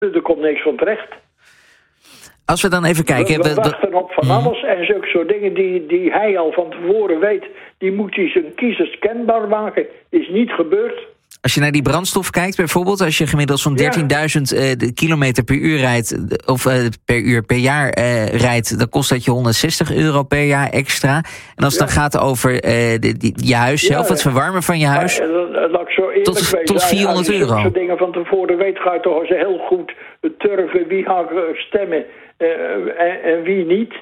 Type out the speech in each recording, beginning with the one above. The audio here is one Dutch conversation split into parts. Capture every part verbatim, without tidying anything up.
Er komt niks van terecht. Als we dan even kijken... We, we, we wachten op van alles en zulke soort dingen die, die hij al van tevoren weet. Die moet hij zijn kiezers kenbaar maken. Is niet gebeurd. Als je naar die brandstof kijkt bijvoorbeeld... als je gemiddeld zo'n dertienduizend uh, kilometer per uur rijdt... of uh, per uur per jaar uh, rijdt... dan kost dat je honderdzestig euro per jaar extra. En als het ja. dan gaat over uh, de, die, je huis zelf... ja, het verwarmen van je huis... Ja, dat ik zo tot, weet, tot vierhonderd als je euro. Als je dingen van tevoren weet... ga je toch eens heel goed turven wie gaat stemmen... Uh, en, en wie niet.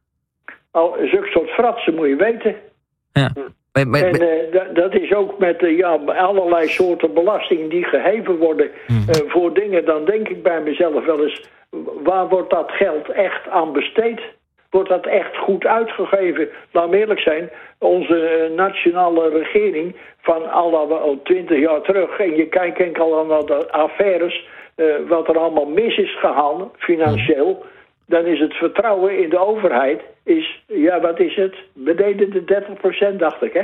Al zulke soort fratsen moet je weten. Ja. Maar, maar, en uh, d- dat is ook met uh, ja, allerlei soorten belastingen die geheven worden mm. uh, voor dingen. Dan denk ik bij mezelf wel eens, waar wordt dat geld echt aan besteed? Wordt dat echt goed uitgegeven? Laat me eerlijk zijn, onze uh, nationale regering van al twintig jaar terug... en je kijkt enkel aan de affaires, uh, wat er allemaal mis is gegaan, financieel... Mm. Dan is het vertrouwen in de overheid, is, ja, wat is het? Beneden de dertig procent, dacht ik, hè?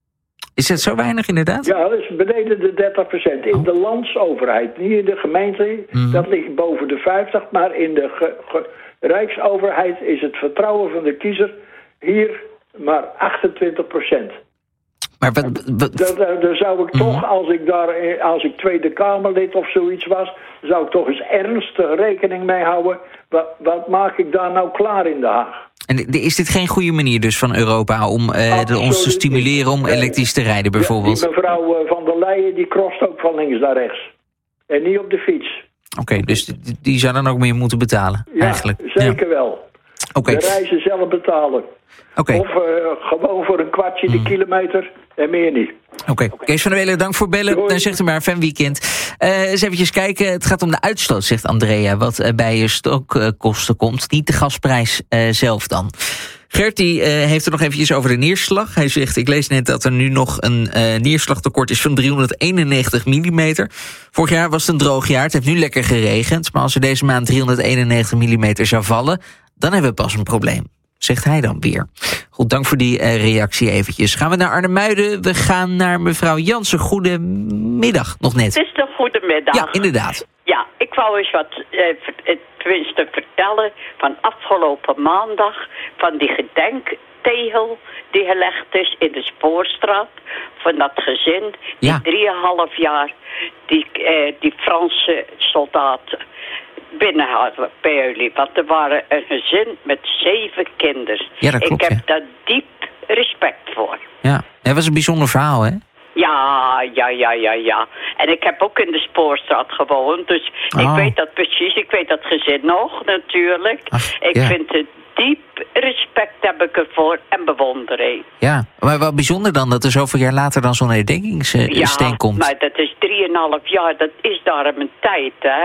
Is het zo weinig, inderdaad? Ja, dat is beneden de dertig procent. In oh. de landsoverheid, niet in de gemeente, mm. dat ligt boven de vijftig. Maar in de ge, ge, rijksoverheid is het vertrouwen van de kiezer hier maar achtentwintig procent. Maar wat, wat... Daar, daar zou ik toch, als ik daar, als ik Tweede Kamerlid of zoiets was, zou ik toch eens ernstig rekening mee houden. Wat, wat maak ik daar nou klaar in Den Haag? En is dit geen goede manier dus van Europa om uh, de, ons te stimuleren om elektrisch te rijden bijvoorbeeld? Ja, die mevrouw van der Leyen die crost ook van links naar rechts. En niet op de fiets. Oké, okay, dus die, die zou dan ook meer moeten betalen ja, eigenlijk? Zeker ja. wel. Okay. De reizen zelf betalen. Okay. Of uh, gewoon voor een kwartje mm. de kilometer en meer niet. Oké, okay. okay. Kees van der Welen, dank voor bellen. Dan zegt u maar, fijn weekend. Uh, eens eventjes kijken, het gaat om de uitstoot, zegt Andrea... wat uh, bij je stookkosten uh, komt, niet de gasprijs uh, zelf dan. Gert die, uh, heeft er nog eventjes over de neerslag. Hij zegt, ik lees net dat er nu nog een uh, neerslagtekort is van driehonderdeenennegentig millimeter. Vorig jaar was het een droog jaar, het heeft nu lekker geregend... maar als er deze maand driehonderdeenennegentig millimeter zou vallen... dan hebben we pas een probleem. Zegt hij dan weer. Goed, dank voor die uh, reactie eventjes. Gaan we naar Arnhemuiden. We gaan naar mevrouw Jansen. Goedemiddag, nog net. Het is een goedemiddag. Ja, inderdaad. Ja, ik wou eens wat eh, tenminste vertellen van afgelopen maandag... van die gedenktegel die gelegd is in de Spoorstraat... van dat gezin, die ja. drieënhalf jaar... die, eh, die Franse soldaten... binnen hadden bij jullie. Want er waren een gezin met zeven kinderen. Ja, dat klopt, ik heb ja. daar diep respect voor. Ja, dat was een bijzonder verhaal, hè? Ja, ja, ja, ja, ja. En ik heb ook in de Spoorstraat gewoond. Dus oh. ik weet dat precies. Ik weet dat gezin nog, natuurlijk. Ach, ik ja. vind het diep respect heb ik ervoor en bewondering. Ja, maar wat bijzonder dan dat er zoveel jaar later dan zo'n herdenkingssteen ja, komt. Ja, maar dat is drieënhalf jaar. Dat is daarom een tijd, hè.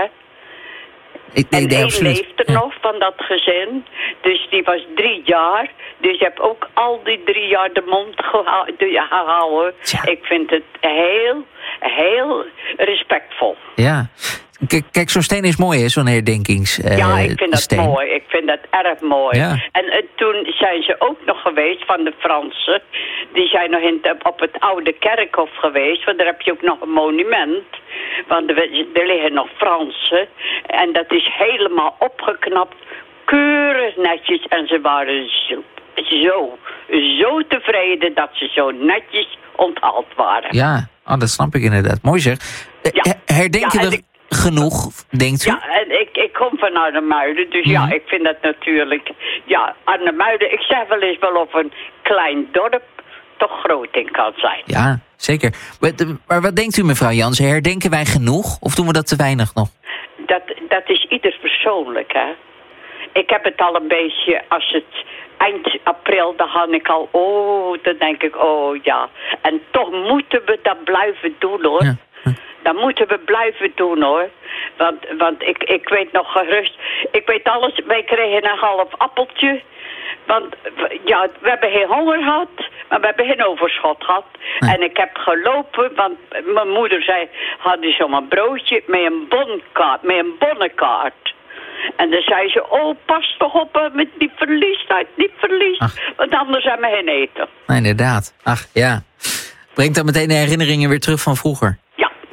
Ik, en nee, één leeft er ja. nog van dat gezin. Dus die was drie jaar. Dus je hebt ook al die drie jaar de mond geha- gehouden. Tja. Ik vind het heel, heel respectvol. Ja. Kijk, kijk, zo'n steen is mooi, hè, zo'n herdenkingssteen. Uh, ja, ik vind dat steen. mooi. Ik vind dat erg mooi. Ja. En uh, toen zijn ze ook nog geweest van de Fransen. Die zijn nog in, op het oude kerkhof geweest. Want daar heb je ook nog een monument. Want er, er liggen nog Fransen. En dat is helemaal opgeknapt. Keurig netjes. En ze waren zo, zo, zo tevreden dat ze zo netjes onthaald waren. Ja, oh, dat snap ik inderdaad. Mooi zeg. Ja. Herdenken ja, we... genoeg, denkt u? Ja, en ik, ik kom van Arnhemuiden, dus mm-hmm. ja, ik vind dat natuurlijk... Ja, Arnhemuiden, ik zeg wel eens wel of een klein dorp toch groot in kan zijn. Ja, zeker. Maar, maar wat denkt u, mevrouw Jansen? Herdenken wij genoeg of doen we dat te weinig nog? Dat, dat is ieder persoonlijk, hè. Ik heb het al een beetje, als het eind april, dan had ik al... Oh, dan denk ik, oh ja. En toch moeten we dat blijven doen, hoor. Ja. Dat moeten we blijven doen, hoor. Want, want ik, ik weet nog gerust... Ik weet alles... Wij kregen een half appeltje. Want ja, we hebben geen honger gehad. Maar we hebben geen overschot gehad. Nee. En ik heb gelopen... Want mijn moeder zei... Had je zo'n broodje met een bonkaart. Met een bonnenkaart. En dan zei ze... Oh, pas toch op met die verliesheid. Niet verlies. Ach. Want anders hebben we geen eten. Nee, inderdaad. Ach, ja. Brengt dan meteen de herinneringen weer terug van vroeger. Ja.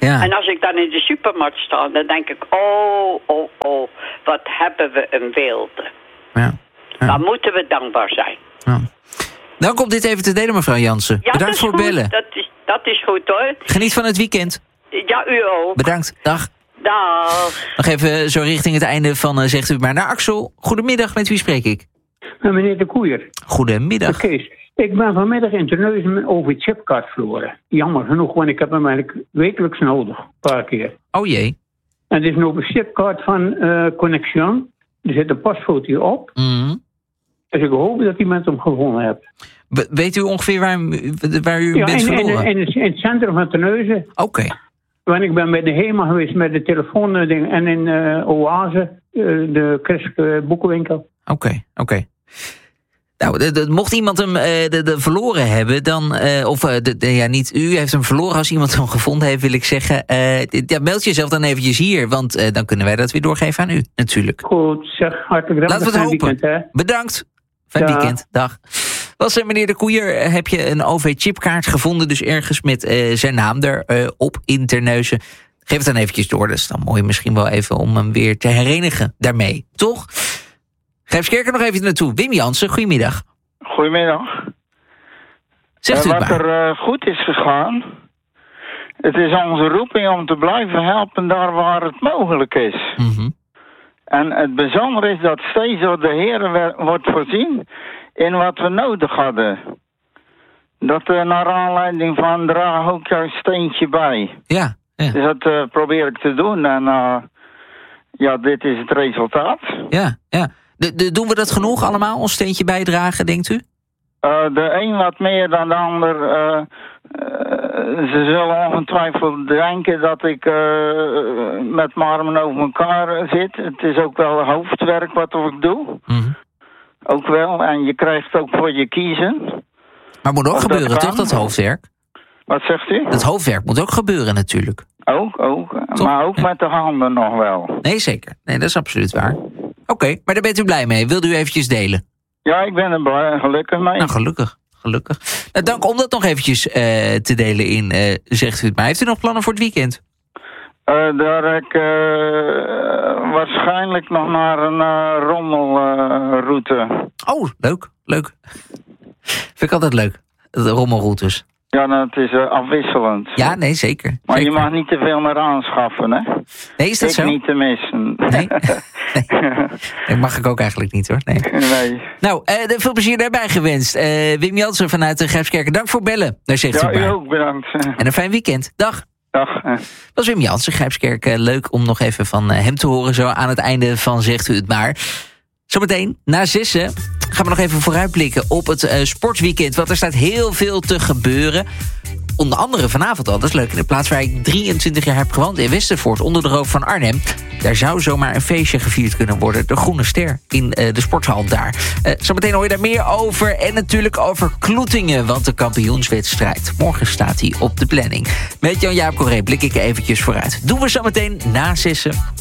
Ja. En als ik dan in de supermarkt sta, dan denk ik, oh, oh, oh, wat hebben we een weelde. Ja. Ja. Dan moeten we dankbaar zijn. Ja. Dank om dit even te delen, mevrouw Jansen. Ja, Bedankt voor het bellen. Dat is, dat is goed hoor. Geniet van het weekend. Ja, u ook. Bedankt. Dag. Dag. Nog even zo richting het einde van uh, Zegt u het maar. Naar Axel. Goedemiddag, met wie spreek ik? Met meneer de Koeier. Goedemiddag. Kees, ik ben vanmiddag in Terneuzen over chipkaart verloren. Jammer genoeg, want ik heb hem eigenlijk wekelijks nodig. Een paar keer. Oh jee. En het is een over chipkaart van uh, Connection. Er zit een pasfoto op. Mm. Dus ik hoop dat iemand hem gevonden hebt. Be- weet u ongeveer waar, waar u ja, bent in, verloren? In, in, in het centrum van Terneuzen. Oké. Okay. Want ik ben bij de HEMA geweest met de telefoon en in uh, Oase, uh, de christelijke boekenwinkel. Oké, okay, oké. Okay. Nou, de, de, mocht iemand hem uh, de, de verloren hebben, dan... Uh, of uh, de, de, ja, niet u heeft hem verloren. Als iemand hem gevonden heeft, wil ik zeggen... Uh, ja, meld jezelf dan eventjes hier, want uh, dan kunnen wij dat weer doorgeven aan u, natuurlijk. Goed, zeg, hartelijk dank. Laten we het hopen. Weekend, hè? Bedankt. Fijn ja. weekend. Dag. Was uh, meneer de Koeier, heb je een O V-chipkaart gevonden, dus ergens met uh, zijn naam erop uh, op in Terneuzen. Geef het dan eventjes door, dat is dan mooi misschien wel even om hem weer te herenigen daarmee, toch? Grijpskerk er nog even naartoe. Wim Jansen, goedemiddag. Goedemiddag. Zegt u uh, het wat maar. er uh, goed is gegaan. Het is onze roeping om te blijven helpen daar waar het mogelijk is. Mm-hmm. En het bijzondere is dat steeds door de Heer wordt voorzien in wat we nodig hadden. Dat uh, naar aanleiding van draag ook jouw steentje bij. Ja. ja. Dus dat uh, probeer ik te doen. En uh, ja, dit is het resultaat. Ja, ja. De, de, doen we dat genoeg allemaal, ons steentje bijdragen, denkt u? Uh, de een wat meer dan de ander. Uh, uh, ze zullen ongetwijfeld denken dat ik uh, met mijn armen over elkaar zit. Het is ook wel hoofdwerk wat ik doe. Mm-hmm. Ook wel. En je krijgt ook voor je kiezen. Maar het moet ook of gebeuren, dat toch, dat hoofdwerk? Wat zegt u? Dat hoofdwerk moet ook gebeuren, natuurlijk. Ook, ook. Toch? Maar ook ja. met de handen nog wel. Nee, zeker. Nee, dat is absoluut waar. Oké, okay, maar daar bent u blij mee. Wilt u eventjes delen? Ja, ik ben er blij, gelukkig mee. Nou, gelukkig. Gelukkig. Nou, dank om dat nog eventjes uh, te delen in, uh, zegt u het maar. Heeft u nog plannen voor het weekend? Uh, daar heb ik uh, waarschijnlijk nog naar een uh, rommelroute. Uh, oh, leuk. Leuk. Vind ik altijd leuk. De rommelroutes. Ja, dat is uh, afwisselend. Ja, nee, zeker. Maar zeker. je mag niet te veel meer aanschaffen, hè? Nee, is dat ik zo? niet te missen. Nee? nee. Dat mag ik ook eigenlijk niet, hoor. Nee. nee. Nou, uh, veel plezier daarbij gewenst. Uh, Wim Jansen vanuit de Grijpskerken, dank voor bellen. Daar zegt ja, u u ook, bedankt. En een fijn weekend. Dag. Dag. Dat was Wim Jansen, Grijpskerk. Uh, leuk om nog even van uh, hem te horen zo aan het einde van Zegt u het maar. Zometeen, na zessen, gaan we nog even vooruitblikken op het uh, sportweekend. Want er staat heel veel te gebeuren. Onder andere vanavond al, dat is leuk. In de plaats waar ik drieëntwintig jaar heb gewoond in Westervoort, onder de rook van Arnhem. Daar zou zomaar een feestje gevierd kunnen worden. De Groene Ster in uh, de sporthal daar. Uh, zometeen hoor je daar meer over. En natuurlijk over Kloetingen, want de kampioenswedstrijd. Morgen staat hij op de planning. Met Jan-Jaap Corré blik ik eventjes vooruit. Doen we zometeen na zessen.